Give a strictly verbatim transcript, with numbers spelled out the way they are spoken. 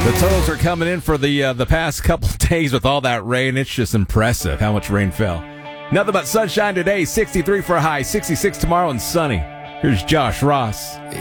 The totals are coming in for the uh, the past couple of days with all that rain. It's just impressive how much rain fell. Nothing but sunshine today, sixty-three for a high, sixty-six tomorrow, and sunny. Here's Josh Ross.